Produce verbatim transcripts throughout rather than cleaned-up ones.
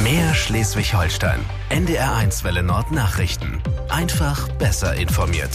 Mehr Schleswig-Holstein. N D R eins Welle Nord Nachrichten. Einfach besser informiert.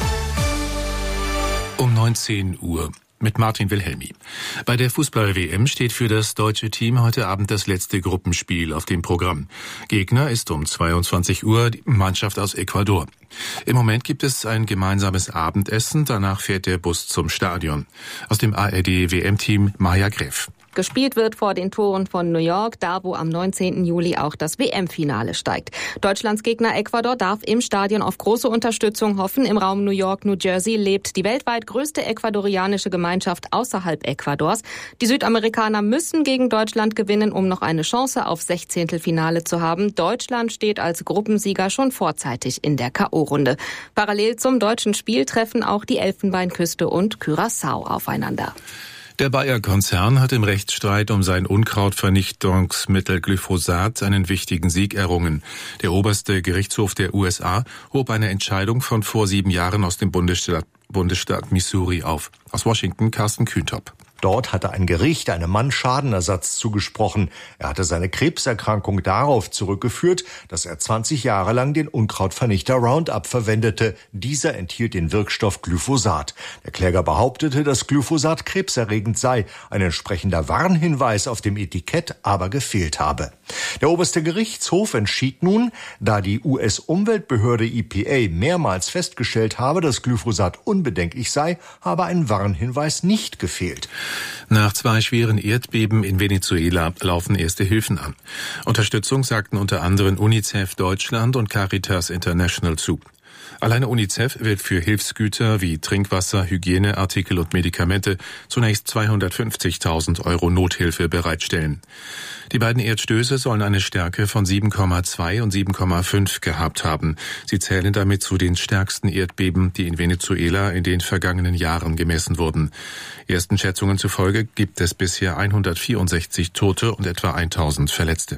Um neunzehn Uhr mit Martin Wilhelmi. Bei der Fußball-W M steht für das deutsche Team heute Abend das letzte Gruppenspiel auf dem Programm. Gegner ist um zweiundzwanzig Uhr die Mannschaft aus Ecuador. Im Moment gibt es ein gemeinsames Abendessen, danach fährt der Bus zum Stadion. Aus dem A R D-W M-Team Maja Greff. Gespielt wird vor den Toren von New York, da wo am neunzehnten Juli auch das W M-Finale steigt. Deutschlands Gegner Ecuador darf im Stadion auf große Unterstützung hoffen. Im Raum New York, New Jersey lebt die weltweit größte ecuadorianische Gemeinschaft außerhalb Ecuadors. Die Südamerikaner müssen gegen Deutschland gewinnen, um noch eine Chance auf Sechzehntelfinale zu haben. Deutschland steht als Gruppensieger schon vorzeitig in der K O-Runde. Parallel zum deutschen Spiel treffen auch die Elfenbeinküste und Curaçao aufeinander. Der Bayer-Konzern hat im Rechtsstreit um sein Unkrautvernichtungsmittel Glyphosat einen wichtigen Sieg errungen. Der oberste Gerichtshof der U S A hob eine Entscheidung von vor sieben Jahren aus dem Bundesstaat, Bundesstaat Missouri auf. Aus Washington Carsten Kühntop. Dort hatte ein Gericht einem Mann Schadenersatz zugesprochen. Er hatte seine Krebserkrankung darauf zurückgeführt, dass er zwanzig Jahre lang den Unkrautvernichter Roundup verwendete. Dieser enthielt den Wirkstoff Glyphosat. Der Kläger behauptete, dass Glyphosat krebserregend sei. Ein entsprechender Warnhinweis auf dem Etikett aber gefehlt habe. Der oberste Gerichtshof entschied nun, da die U S-Umweltbehörde E P A mehrmals festgestellt habe, dass Glyphosat unbedenklich sei, habe ein Warnhinweis nicht gefehlt. Nach zwei schweren Erdbeben in Venezuela laufen erste Hilfen an. Unterstützung sagten unter anderem UNICEF Deutschland und Caritas International zu. Alleine UNICEF wird für Hilfsgüter wie Trinkwasser, Hygieneartikel und Medikamente zunächst zweihundertfünfzigtausend Euro Nothilfe bereitstellen. Die beiden Erdstöße sollen eine Stärke von sieben Komma zwei und sieben Komma fünf gehabt haben. Sie zählen damit zu den stärksten Erdbeben, die in Venezuela in den vergangenen Jahren gemessen wurden. Ersten Schätzungen zufolge gibt es bisher hundertvierundsechzig Tote und etwa tausend Verletzte.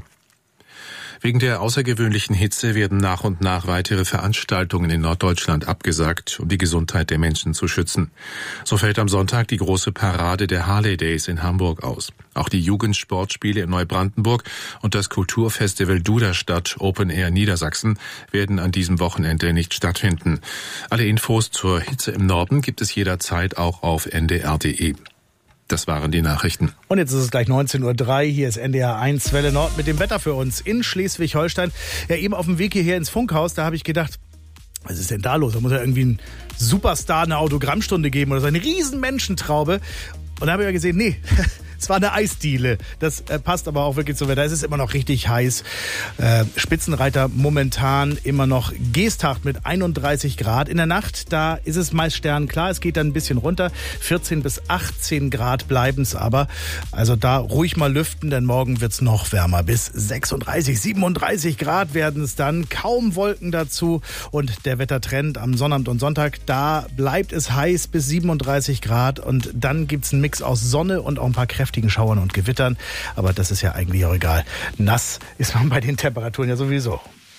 Wegen der außergewöhnlichen Hitze werden nach und nach weitere Veranstaltungen in Norddeutschland abgesagt, um die Gesundheit der Menschen zu schützen. So fällt am Sonntag die große Parade der Harley Days in Hamburg aus. Auch die Jugendsportspiele in Neubrandenburg und das Kulturfestival Duderstadt Open Air Niedersachsen werden an diesem Wochenende nicht stattfinden. Alle Infos zur Hitze im Norden gibt es jederzeit auch auf n d r punkt d e. Das waren die Nachrichten. Und jetzt ist es gleich neunzehn Uhr drei. Hier ist N D R eins Welle Nord mit dem Wetter für uns in Schleswig-Holstein. Ja, eben auf dem Weg hierher ins Funkhaus, da habe ich gedacht, was ist denn da los? Da muss ja irgendwie ein Superstar eine Autogrammstunde geben oder so eine riesen Menschentraube. Und da habe ich ja gesehen, nee, es war eine Eisdiele. Das äh, passt aber auch wirklich zum Wetter. Es ist immer noch richtig heiß. Äh, Spitzenreiter momentan immer noch Geesthacht mit einunddreißig Grad. In der Nacht, da ist es meist sternklar. Es geht dann ein bisschen runter. vierzehn bis achtzehn Grad bleiben es aber. Also da ruhig mal lüften, denn morgen wird es noch wärmer. Bis sechsunddreißig, siebenunddreißig Grad werden es dann. Kaum Wolken dazu. Und der Wettertrend am Sonnabend und Sonntag, da bleibt es heiß bis siebenunddreißig Grad. Und dann gibt es einen Mix aus Sonne und auch ein paar kräftigen Schauern und Gewittern. Aber das ist ja eigentlich auch egal. Nass ist man bei den Temperaturen ja sowieso.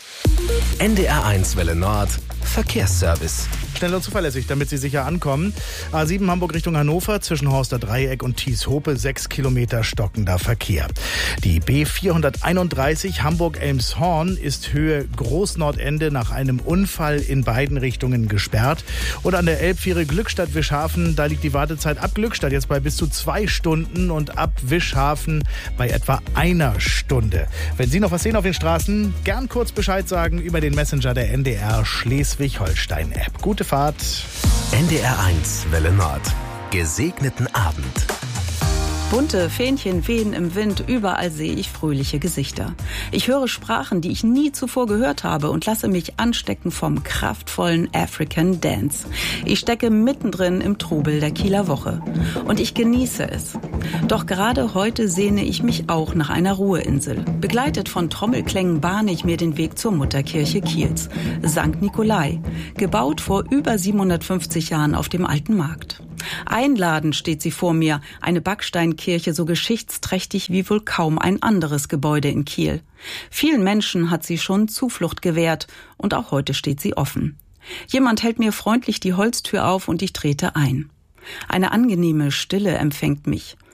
N D R eins Welle Nord Verkehrsservice. Schnell und zuverlässig, damit Sie sicher ankommen. A sieben Hamburg Richtung Hannover, zwischen Horster Dreieck und Thies-Hope, sechs Kilometer stockender Verkehr. Die B vierhunderteinunddreißig Hamburg-Elmshorn ist Höhe Großnordende nach einem Unfall in beiden Richtungen gesperrt. Und an der Elbfähre Glückstadt-Wischhafen, da liegt die Wartezeit ab Glückstadt jetzt bei bis zu zwei Stunden und ab Wischhafen bei etwa einer Stunde. Wenn Sie noch was sehen auf den Straßen, gern kurz Bescheid sagen über den Messenger der N D R Schleswig-Holstein-App. Gute Fahrt. N D R eins Welle Nord. Gesegneten Abend. Bunte Fähnchen wehen im Wind, überall sehe ich fröhliche Gesichter. Ich höre Sprachen, die ich nie zuvor gehört habe und lasse mich anstecken vom kraftvollen African Dance. Ich stecke mittendrin im Trubel der Kieler Woche und ich genieße es. Doch gerade heute sehne ich mich auch nach einer Ruheinsel. Begleitet von Trommelklängen bahne ich mir den Weg zur Mutterkirche Kiels, Sankt Nikolai, gebaut vor über siebenhundertfünfzig Jahren auf dem Alten Markt. Einladend steht sie vor mir, eine Backsteinkirche so geschichtsträchtig wie wohl kaum ein anderes Gebäude in Kiel. Vielen Menschen hat sie schon Zuflucht gewährt und auch heute steht sie offen. Jemand hält mir freundlich die Holztür auf und ich trete ein. Eine angenehme Stille empfängt mich.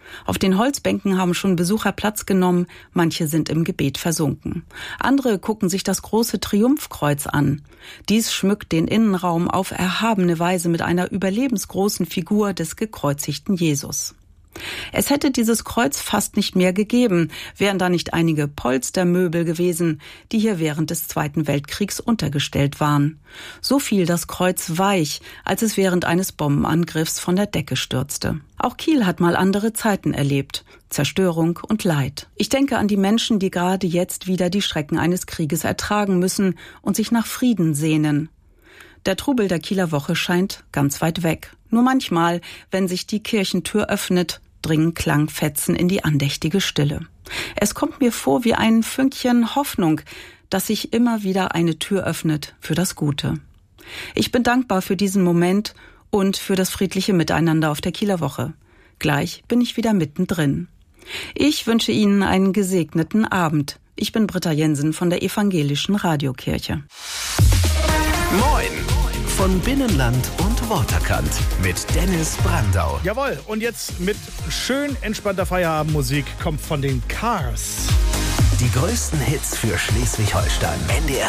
Auf den Holzbänken haben schon Besucher Platz genommen, manche sind im Gebet versunken. Andere gucken sich das große Triumphkreuz an. Dies schmückt den Innenraum auf erhabene Weise mit einer überlebensgroßen Figur des gekreuzigten Jesus. Es hätte dieses Kreuz fast nicht mehr gegeben, wären da nicht einige Polstermöbel gewesen, die hier während des Zweiten Weltkriegs untergestellt waren. So fiel das Kreuz weich, als es während eines Bombenangriffs von der Decke stürzte. Auch Kiel hat mal andere Zeiten erlebt. Zerstörung und Leid. Ich denke an die Menschen, die gerade jetzt wieder die Schrecken eines Krieges ertragen müssen und sich nach Frieden sehnen. Der Trubel der Kieler Woche scheint ganz weit weg. Nur manchmal, wenn sich die Kirchentür öffnet, dringen Klangfetzen in die andächtige Stille. Es kommt mir vor wie ein Fünkchen Hoffnung, dass sich immer wieder eine Tür öffnet für das Gute. Ich bin dankbar für diesen Moment und für das friedliche Miteinander auf der Kieler Woche. Gleich bin ich wieder mittendrin. Ich wünsche Ihnen einen gesegneten Abend. Ich bin Britta Jensen von der Evangelischen Radiokirche. Moin von Binnenland und Waterkant mit Dennis Brandau. Jawohl, und jetzt mit schön entspannter Feierabendmusik kommt von den Cars. Die größten Hits für Schleswig-Holstein. N D R